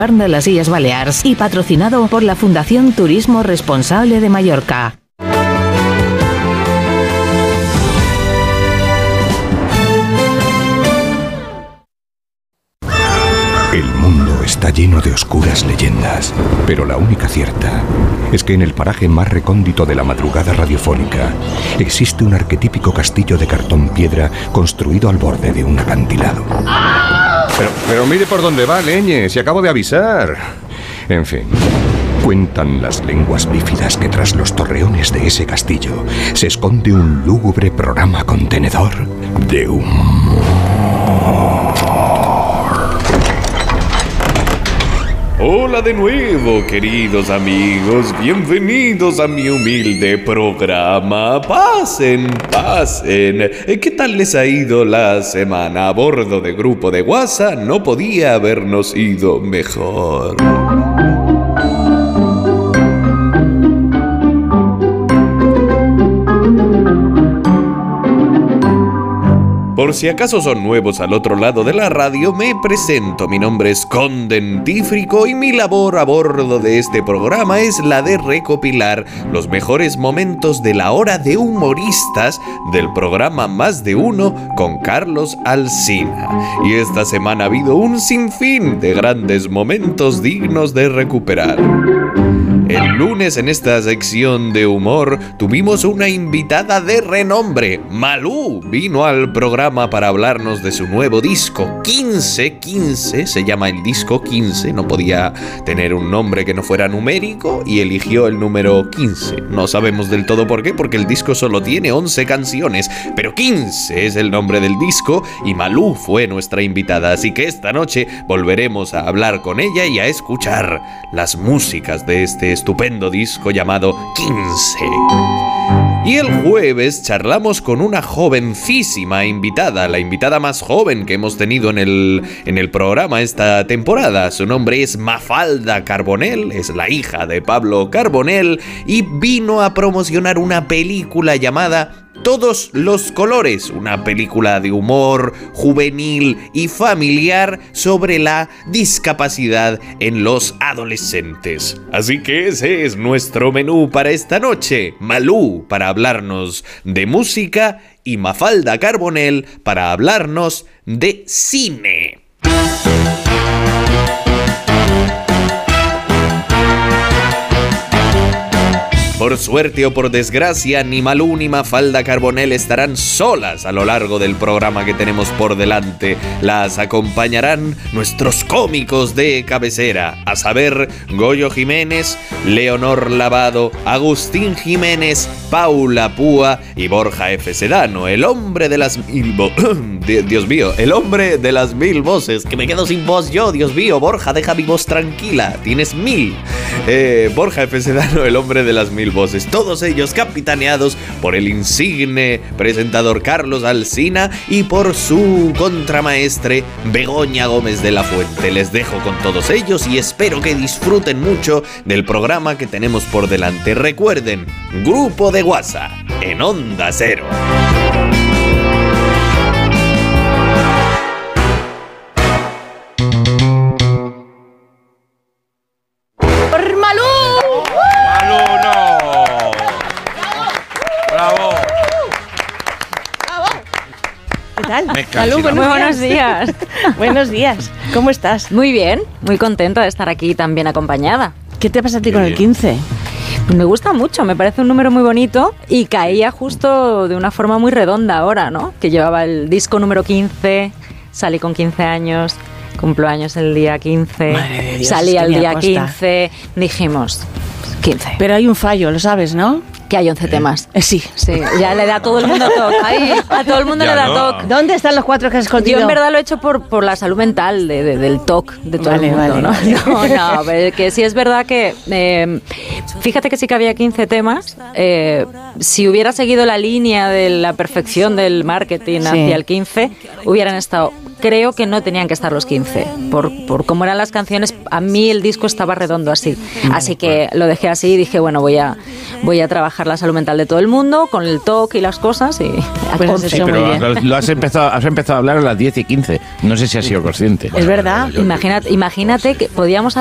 de las Illes Balears y patrocinado por la Fundación Turismo Responsable de Mallorca. El mundo está lleno de oscuras leyendas, pero la única cierta es que en el paraje más recóndito de la madrugada radiofónica existe un arquetípico castillo de cartón piedra construido al borde de un acantilado. Pero mire por dónde va, leñe, si acabo de avisar. En fin. Cuentan las lenguas bífidas que tras los torreones de ese castillo se esconde un lúgubre programa contenedor de humor. Hola de nuevo, queridos amigos, bienvenidos a mi humilde programa. Pasen, pasen. ¿Qué tal les ha ido la semana? A bordo de grupo de WhatsApp no podía habernos ido mejor. Por si acaso son nuevos al otro lado de la radio, me presento. Mi nombre es Condentífrico y mi labor a bordo de este programa es la de recopilar los mejores momentos de la hora de humoristas del programa Más de Uno con Carlos Alsina. Y esta semana ha habido un sinfín de grandes momentos dignos de recuperar. El lunes en esta sección de humor tuvimos una invitada de renombre. Malú vino al programa para hablarnos de su nuevo disco 15, se llama el disco 15, no podía tener un nombre que no fuera numérico y eligió el número 15. No sabemos del todo por qué, porque el disco solo tiene 11 canciones, pero 15 es el nombre del disco y Malú fue nuestra invitada, así que esta noche volveremos a hablar con ella y a escuchar las músicas de este estupendo disco llamado 15. Y el jueves charlamos con una jovencísima invitada, la invitada más joven que hemos tenido en el programa esta temporada. Su nombre es Mafalda Carbonell, es la hija de Pablo Carbonell y vino a promocionar una película llamada Todos los colores, una película de humor juvenil y familiar sobre la discapacidad en los adolescentes. Así que ese es nuestro menú para esta noche. Malú para hablarnos de música y Mafalda Carbonell para hablarnos de cine. Por suerte o por desgracia, ni Malú ni Mafalda Carbonell estarán solas a lo largo del programa que tenemos por delante. Las acompañarán nuestros cómicos de cabecera, a saber, Goyo Jiménez, Leonor Lavado, Agustín Jiménez, Paula Púa y Borja F. Sedano, el hombre de las mil Dios mío, el hombre de las mil voces, que me quedo sin voz yo, Dios mío. Borja, deja mi voz tranquila, tienes 1000. Borja F. Sedano, el hombre de las mil voces, todos ellos capitaneados por el insigne presentador Carlos Alsina y por su contramaestre Begoña Gómez de la Fuente. Les dejo con todos ellos y espero que disfruten mucho del programa que tenemos por delante. Recuerden, grupo de WhatsApp en Onda Cero. Salud, muy buenos días. Buenos días. ¿Cómo estás? Muy bien, muy contenta de estar aquí tan bien acompañada. ¿Qué te pasa a ti con el 15? Pues me gusta mucho, me parece un número muy bonito y caía justo de una forma muy redonda ahora, ¿no? Que llevaba el disco número 15, salí con 15 años, cumplo años el día 15, Madre de Dios, salí al día costa. 15, dijimos 15. Pero hay un fallo, lo sabes, ¿no? Que hay 11 temas. Sí. Sí, ya le da a todo el mundo toque. A todo el mundo Ya le da no. toque. ¿Dónde están los 4 que has escondido? Yo en verdad lo he hecho por la salud mental del TOC de todo Vale, el mundo, vale, ¿no? vale. No, pero que sí es verdad que fíjate que sí que había 15 temas. Si hubiera seguido la línea de la perfección del marketing Sí. hacia el 15, hubieran estado. Creo que no tenían que estar los 15. Por cómo eran las canciones, a mí el disco estaba redondo así. Así que lo dejé así y dije, bueno, voy a trabajar trabajar la salud mental de todo el mundo, con el TOC y las cosas. Y Pues has hecho muy bien. Pero has empezado a hablar a las 10:15. No sé si has sido consciente. Es verdad. Imagínate que podíamos